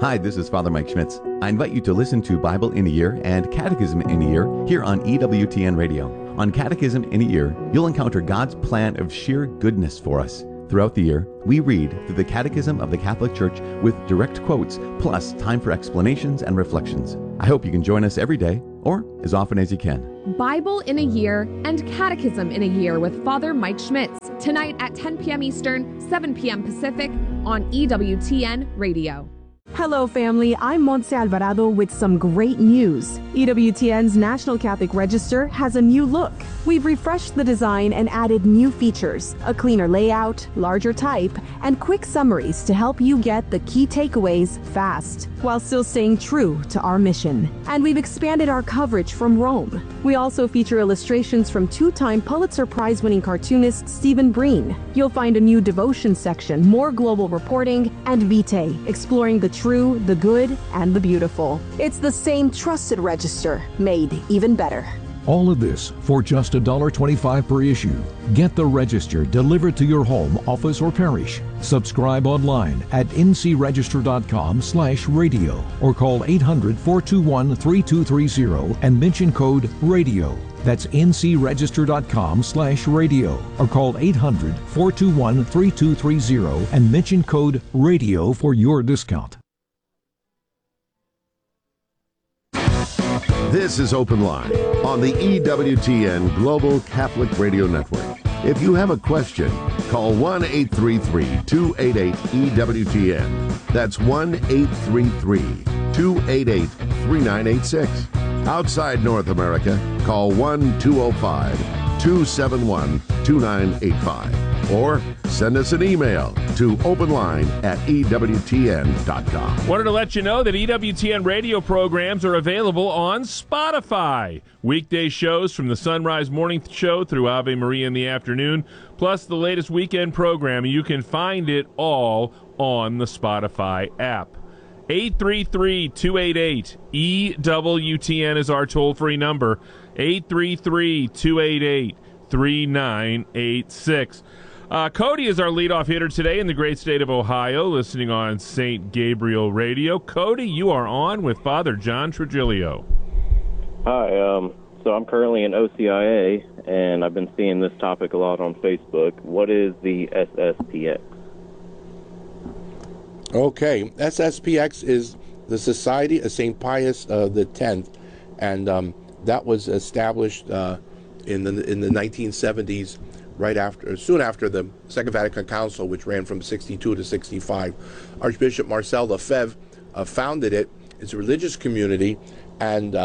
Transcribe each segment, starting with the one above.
Hi, this is Father Mike Schmitz. I invite you to listen to Bible in a Year and Catechism in a Year here on EWTN Radio. On Catechism in a Year, you'll encounter God's plan of sheer goodness for us. Throughout the year, we read through the Catechism of the Catholic Church with direct quotes, plus time for explanations and reflections. I hope you can join us every day, or as often as you can. Bible in a Year and Catechism in a Year with Father Mike Schmitz, tonight at 10 p.m. Eastern, 7 p.m. Pacific on EWTN Radio. Hello, family. I'm Montse Alvarado with some great news. EWTN's National Catholic Register has a new look. We've refreshed the design and added new features, a cleaner layout, larger type, and quick summaries to help you get the key takeaways fast, while still staying true to our mission. And we've expanded our coverage from Rome. We also feature illustrations from two-time Pulitzer Prize-winning cartoonist Stephen Breen. You'll find a new devotion section, more global reporting, and Vitae, exploring the true, the good, and the beautiful. It's the same trusted register, made even better. All of this for just $1.25 per issue. Get the Register delivered to your home, office, or parish. Subscribe online at ncregister.com/radio or call 800-421-3230 and mention code RADIO. That's ncregister.com/radio or call 800-421-3230 and mention code RADIO for your discount. This is Open Line on the EWTN Global Catholic Radio Network. If you have a question, call 1-833-288-EWTN. That's 1-833-288-3986. Outside North America, call 1-205-271-2985. Or send us an email to openline@ewtn.com. Wanted to let you know that EWTN radio programs are available on Spotify. Weekday shows from the Sunrise Morning Show through Ave Maria in the afternoon, plus the latest weekend programming. You can find it all on the Spotify app. 833-288-EWTN is our toll-free number. 833-288-3986. Cody is our leadoff hitter today in the great state of Ohio, listening on St. Gabriel Radio. Cody, you are on with Father John Trigilio. Hi, so I'm currently in OCIA, and I've been seeing this topic a lot on Facebook. What is the SSPX? Okay, SSPX is the Society of St. Pius X, and that was established in the 1970s. Soon after the Second Vatican Council, which ran from 62 to 65. Archbishop Marcel Lefebvre founded it. It's a religious community, and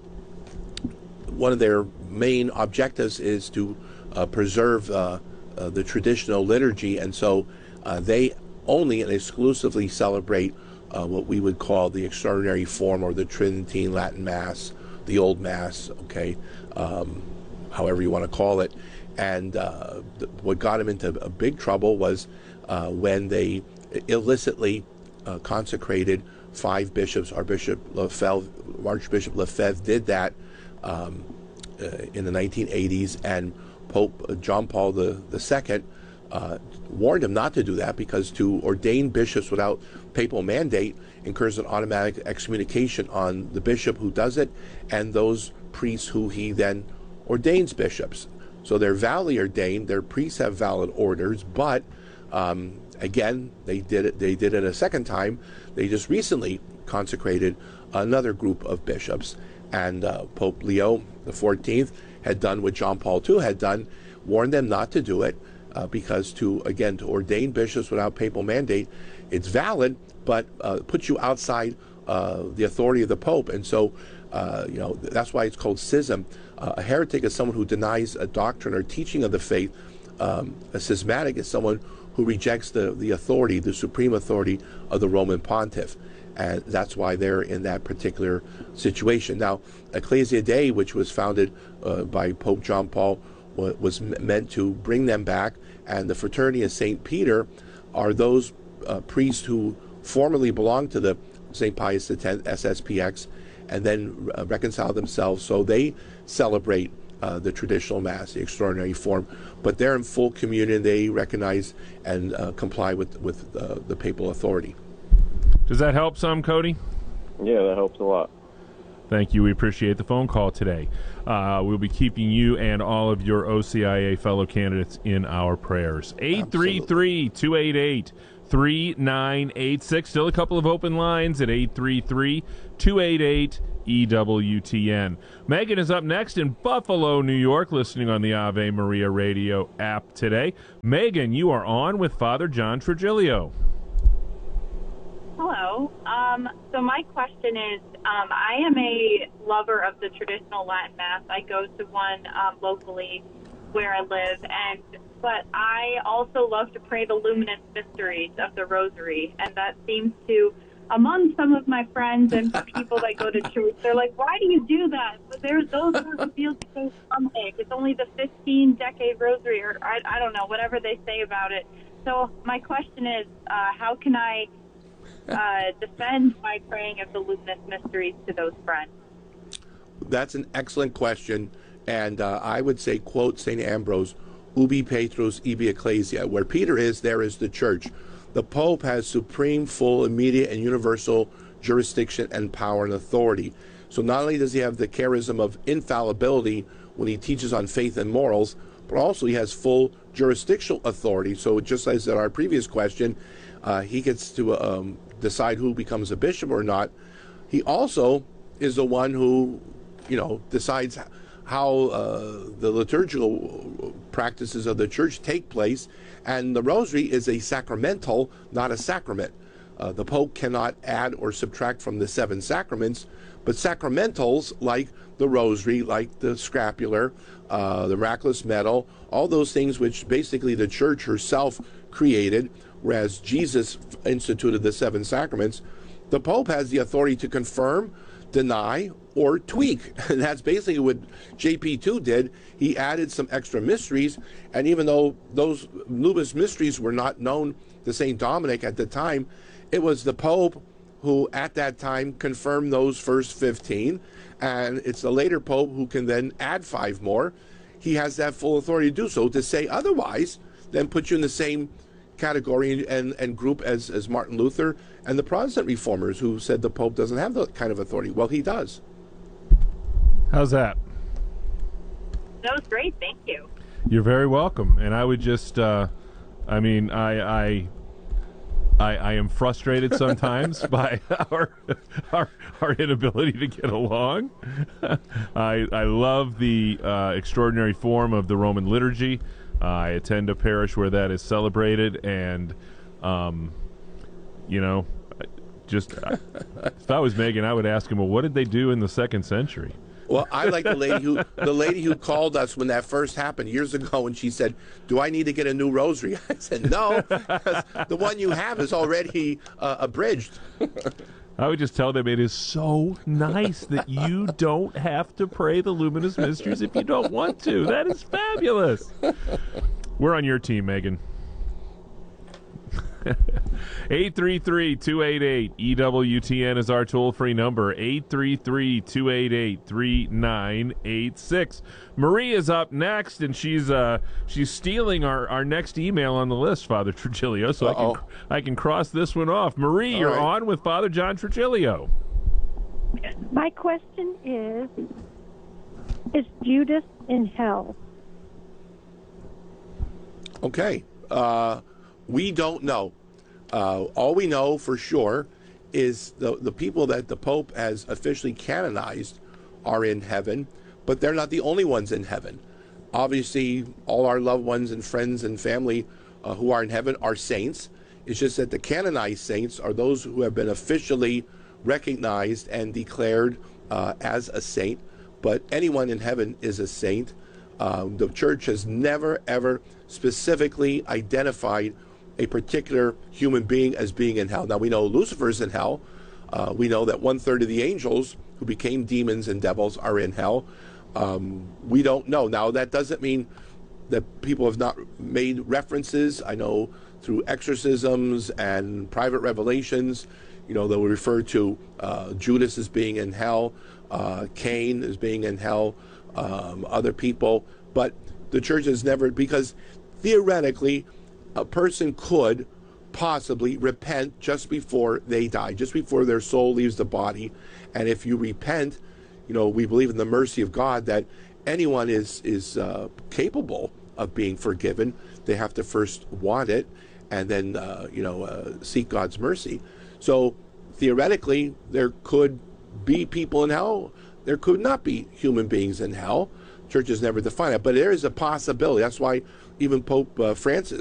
one of their main objectives is to preserve the traditional liturgy, and so they only and exclusively celebrate what we would call the extraordinary form, or the Tridentine Latin Mass, the Old Mass, okay, however you want to call it. And what got him into a big trouble was when they illicitly consecrated 5 bishops. Archbishop Lefebvre did that in the 1980s, and Pope John Paul II warned him not to do that, because to ordain bishops without papal mandate incurs an automatic excommunication on the bishop who does it and those priests who he then ordains bishops. So they're validly ordained, their priests have valid orders, but again, they did it a second time. They just recently consecrated another group of bishops, and Pope Leo XIV had done what John Paul II had done, warned them not to do it, because to ordain bishops without papal mandate, it's valid, but puts you outside the authority of the Pope. And so that's why it's called schism. A heretic is someone who denies a doctrine or teaching of the faith. A schismatic is someone who rejects the authority, the supreme authority of the Roman pontiff. And that's why they're in that particular situation. Now, Ecclesia Dei, which was founded by Pope John Paul, was meant to bring them back. And the Fraternity of St. Peter are those priests who formerly belonged to the St. Pius X, SSPX, and then reconcile themselves. So they celebrate the traditional Mass, the extraordinary form, but they're in full communion. They recognize and comply with the papal authority. Does that help some, Cody? Yeah, that helps a lot. Thank you. We appreciate the phone call today. We'll be keeping you and all of your OCIA fellow candidates in our prayers. 833-288-3986. Still a couple of open lines at 833-288-EWTN. Megan is up next in Buffalo, New York, listening on the Ave Maria radio app today. Megan, you are on with Father John Trigilio. Hello. So my question is, I am a lover of the traditional Latin Mass. I go to one locally where I live, but I also love to pray the luminous mysteries of the Rosary, and that seems to, among some of my friends and people that go to church, they're like, "Why do you do that?" But those are revealed so stomach. It's only the 15-decade Rosary, or I don't know, whatever they say about it. So my question is, how can I defend my praying of the luminous mysteries to those friends? That's an excellent question, and I would say, quote St. Ambrose, ubi Petrus, ibi ecclesia. Where Peter is, there is the church. The Pope has supreme, full, immediate, and universal jurisdiction and power and authority. So not only does he have the charism of infallibility when he teaches on faith and morals, but also he has full jurisdictional authority. So just as in our previous question, he gets to decide who becomes a bishop or not. He also is the one who, decides how the liturgical practices of the church take place. And the Rosary is a sacramental, not a sacrament. The Pope cannot add or subtract from the 7 sacraments, but sacramentals like the Rosary, like the scapular, the miraculous medal, all those things which basically the church herself created, whereas Jesus instituted the 7 sacraments, the Pope has the authority to confirm, deny, or tweak. And that's basically what JP2 did. He added some extra mysteries, and even though those luminous mysteries were not known to St. Dominic at the time, it was the Pope who at that time confirmed those first 15, and it's the later Pope who can then add 5 more. He has that full authority to do so. To say otherwise then puts you in the same category and group as Martin Luther and the Protestant reformers who said the Pope doesn't have that kind of authority. Well, he does. How's that? That was great. Thank you. You're very welcome. And I would just, I am frustrated sometimes by our inability to get along. I love the extraordinary form of the Roman liturgy. I attend a parish where that is celebrated, and if I was Megan, I would ask him, well, what did they do in the 2nd century? Well, I like the lady who called us when that first happened years ago, and she said, "Do I need to get a new rosary?" I said, "No, because the one you have is already abridged." I would just tell them it is so nice that you don't have to pray the luminous mysteries if you don't want to. That is fabulous. We're on your team, Megan. 833-288-EWTN is our toll-free number, 833-288-3986. Marie is up next, and she's stealing our next email on the list, Father Trigilio, so I can cross this one off. Marie, all you're right on with Father John Trigilio. My question is Judas in hell? Okay. We don't know. All we know for sure is the people that the Pope has officially canonized are in heaven, but they're not the only ones in heaven. Obviously, all our loved ones and friends and family who are in heaven are saints. It's just that the canonized saints are those who have been officially recognized and declared as a saint, but anyone in heaven is a saint. The Church has never, ever specifically identified a particular human being as being in hell. Now, we know Lucifer's in hell. We know that 1/3 of the angels who became demons and devils are in hell. We don't know. Now, that doesn't mean that people have not made references. I know through exorcisms and private revelations, they'll refer to Judas as being in hell, Cain as being in hell, other people. But the Church has never, because theoretically, a person could possibly repent just before they die, just before their soul leaves the body. And if you repent, we believe in the mercy of God that anyone is capable of being forgiven. They have to first want it and then, seek God's mercy. So theoretically, there could be people in hell. There could not be human beings in hell. Church has never defined it, but there is a possibility. That's why even Pope Francis